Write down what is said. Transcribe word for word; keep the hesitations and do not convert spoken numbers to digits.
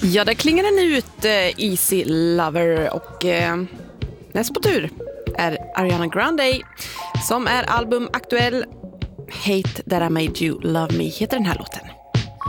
Ja, där klingar den ut, uh, Easy Lover. Och uh, näst på tur är Ariana Grande, som är albumaktuell. Hate That I Made You Love Me heter den här låten.